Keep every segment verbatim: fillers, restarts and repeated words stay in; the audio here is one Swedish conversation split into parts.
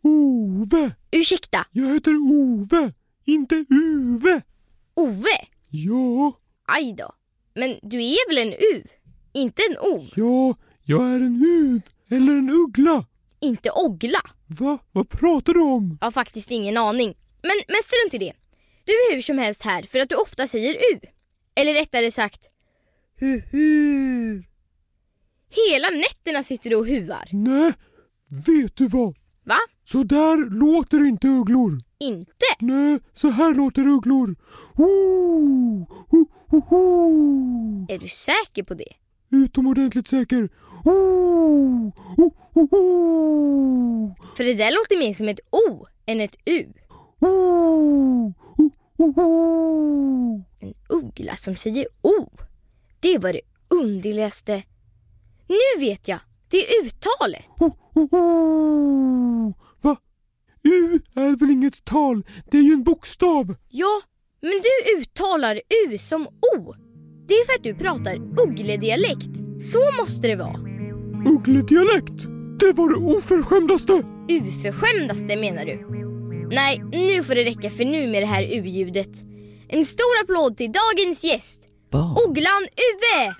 Ove. Ursäkta? Jag heter Ove, inte Uve. Ove? Ja. Aj då. Men du är väl en U? Inte en O? Ja, jag är en uv eller en uggla. Inte oggla. Va? Vad pratar du om? Jag har faktiskt ingen aning. Men, men strunt i det. Du är hur som helst här för att du ofta säger U. Eller rättare sagt hu hu. Hela nätterna sitter du och huar. Nej, vet du vad? Va? Så där låter inte ugglor. Inte? Nej, så här låter ugglor. Ho, ho, ho, ho. Är du säker på det? Utomordentligt säker. Ho, ho, ho, ho. För det där låter mer som ett O än ett U. Ho, ho, ho, ho. En uggla som säger O. Det var det underligaste. Nu vet jag. Det är uttalet. Ho, ho, ho. Va? U är väl inget tal? Det är ju en bokstav. Ja, men du uttalar U som O. Det är för att du pratar uggledialekt. Så måste det vara. Uggledialekt? Det var det oförskämdaste. Uförskämdaste menar du? Nej, nu får det räcka för nu med det här U-ljudet. En stor applåd till dagens gäst. Barn. Ugglan Uve!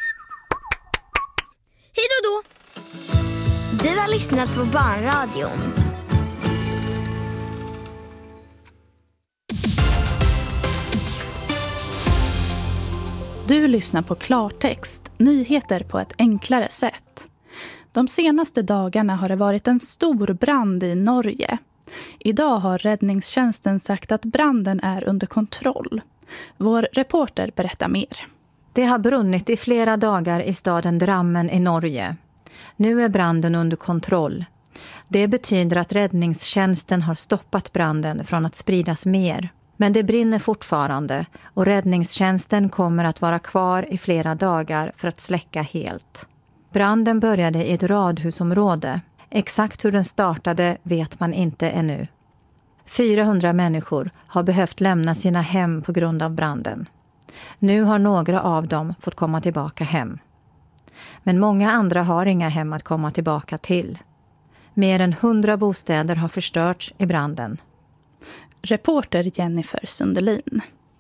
Hej då då! Du har lyssnat på Barnradion. Du lyssnar på Klartext, nyheter på ett enklare sätt. De senaste dagarna har det varit en stor brand i Norge. Idag har räddningstjänsten sagt att branden är under kontroll. Vår reporter berättar mer. Det har brunnit i flera dagar i staden Drammen i Norge. Nu är branden under kontroll. Det betyder att räddningstjänsten har stoppat branden från att spridas mer. Men det brinner fortfarande och räddningstjänsten kommer att vara kvar i flera dagar för att släcka helt. Branden började i ett radhusområde. Exakt hur den startade vet man inte ännu. fyrahundra människor har behövt lämna sina hem på grund av branden. Nu har några av dem fått komma tillbaka hem. Men många andra har inga hem att komma tillbaka till. Mer än hundra bostäder har förstörts i branden. Reporter Jennifer Sundelin.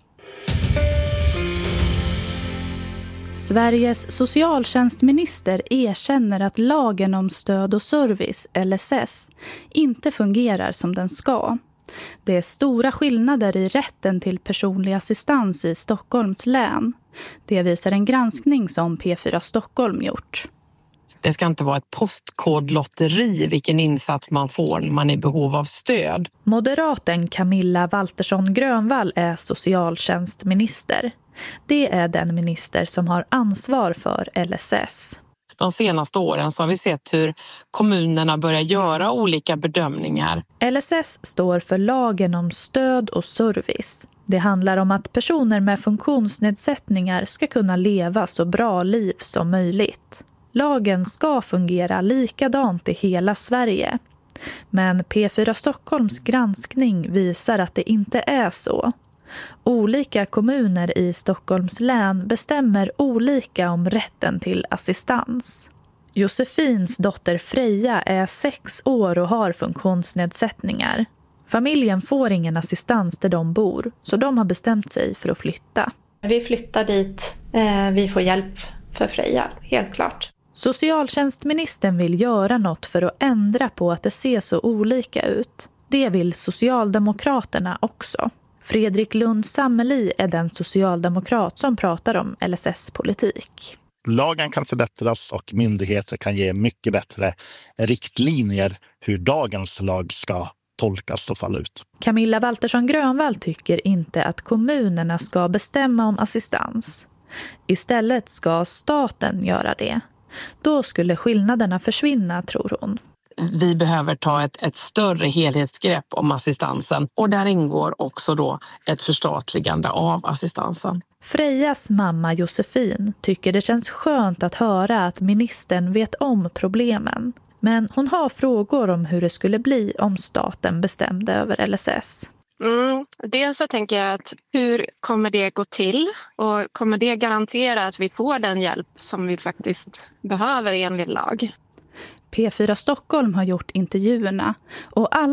Sveriges socialtjänstminister erkänner att lagen om stöd och service, L S S, inte fungerar som den ska. Det är stora skillnader i rätten till personlig assistans i Stockholms län. Det visar en granskning som P fyra Stockholm gjort. Det ska inte vara ett postkodlotteri vilken insats man får när man är i behov av stöd. Moderaten Camilla Waltersson Grönvall är socialtjänstminister. Det är den minister som har ansvar för L S S. De senaste åren så har vi sett hur kommunerna börjar göra olika bedömningar. L S S står för lagen om stöd och service. Det handlar om att personer med funktionsnedsättningar ska kunna leva så bra liv som möjligt. Lagen ska fungera likadant i hela Sverige. Men P fyra Stockholms granskning visar att det inte är så. Olika kommuner i Stockholms län bestämmer olika om rätten till assistans. Josefins dotter Freja är sex år och har funktionsnedsättningar. Familjen får ingen assistans där de bor, så de har bestämt sig för att flytta. Vi flyttar dit, vi får hjälp för Freja, helt klart. Socialtjänstministern vill göra något för att ändra på att det ser så olika ut. Det vill Socialdemokraterna också. Fredrik Lund Sammeli är den socialdemokrat som pratar om L S S-politik. Lagen kan förbättras och myndigheter kan ge mycket bättre riktlinjer hur dagens lag ska tolkas och falla ut. Camilla Waltersson Grönvall tycker inte att kommunerna ska bestämma om assistans. Istället ska staten göra det. Då skulle skillnaderna försvinna, tror hon. Vi behöver ta ett, ett större helhetsgrepp om assistansen och där ingår också då ett förstatligande av assistansen. Frejas mamma Josefin tycker det känns skönt att höra att ministern vet om problemen. Men hon har frågor om hur det skulle bli om staten bestämde över L S S. Mm, dels så tänker jag att hur kommer det gå till och kommer det garantera att vi får den hjälp som vi faktiskt behöver enligt lag? P fyra Stockholm har gjort intervjuerna och alla